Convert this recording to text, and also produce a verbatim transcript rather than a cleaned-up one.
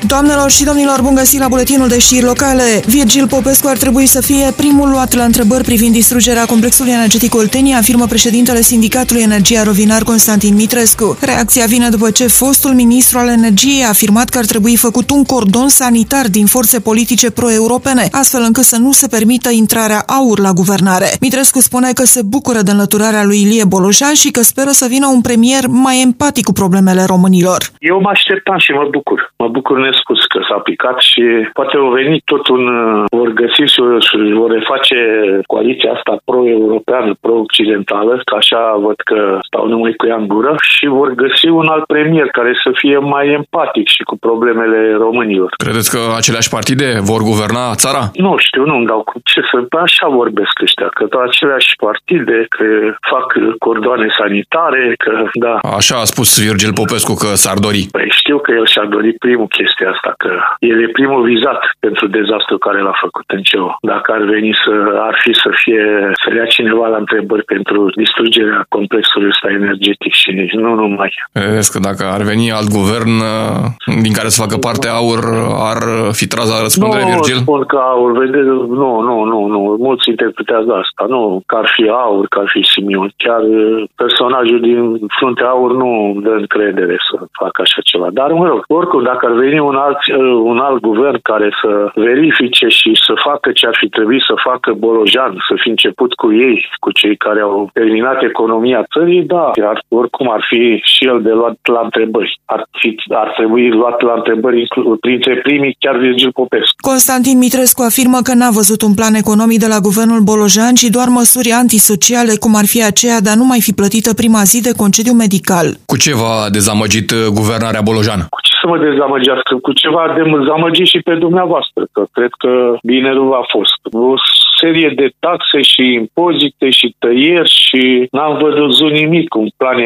Doamnelor și domnilor, bun găsit la buletinul de știri locale. Virgil Popescu ar trebui să fie primul luat la întrebări privind distrugerea complexului energetic Oltenia, afirmă președintele Sindicatului Energia Rovinar Constantin Mitrescu. Reacția vine după ce fostul ministru al energiei a afirmat că ar trebui făcut un cordon sanitar din forțe politice pro-europene, astfel încât să nu se permită intrarea AUR la guvernare. Mitrescu spune că se bucură de înlăturarea lui Ilie Bolojan și că speră să vină un premier mai empatic cu problemele românilor. Eu mă așteptam și mă bucur. Mă bucur nespus că s-a aplicat și poate au venit tot un... vor găsi și vor reface coaliția asta pro-europeană, pro-occidentală, că așa văd că stau numai cu ea în gură, și vor găsi un alt premier care să fie mai empatic și cu problemele românilor. Credeți că aceleași partide vor guverna țara? Nu știu, nu-mi dau cu ce să... Așa vorbesc ăștia, că tot aceleași partide, că fac cordoane sanitare, că da. Așa a spus Virgil Popescu că s-ar dori. Păi știu că el și-a dorit primul chestia asta, că el e primul vizat pentru dezastru care l-a făcut în C E O. Dacă ar veni să, ar fi să fie, să ia cineva la întrebări pentru distrugerea complexului ăsta energetic și nu numai. Vedeți că dacă ar veni alt guvern din care să facă parte AUR, ar fi tras la răspundere, nu, Virgil? Nu, spun că AUR, vede, nu, nu, nu, nu, mulți interpretează asta, nu, că ar fi AUR, că ar fi Simion, chiar personajul din fruntea AUR nu dă încredere să facă așa ceva, dar mă rog, oricum, dacă ar veni un alt, un alt guvern care să verifice și să facă ce ar fi trebuit să facă Bolojan, să fi început cu ei, cu cei care au terminat economia țării, da, ar, oricum ar fi și el de luat la întrebări. Ar, fi, ar trebui luat la întrebări printre primii chiar Virgil Popescu. Constantin Mitrescu afirmă că n-a văzut un plan economic de la guvernul Bolojan, ci doar măsuri antisociale, cum ar fi aceea de a nu mai fi plătită prima zi de concediu medical. Cu ce v-a dezamăgit guvernarea Bolojan? Cu ce să mă dezamăgească? Cu ceva de dezamăgit și pe dumneavoastră, că cred că bine nu a fost. O serie de taxe și impozite și tăieri și n-am văzut nimic, un plan